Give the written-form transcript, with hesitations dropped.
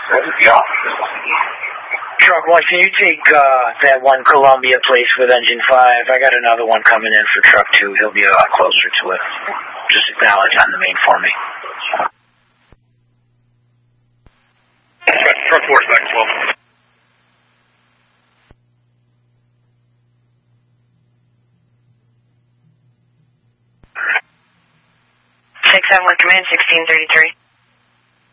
Truck 1, can you take that one Columbia place with engine 5? I got another one coming in for truck 2. He'll be a lot closer to it. Just acknowledge on the main for me. Truck 4 is back 12. 671 command 1633.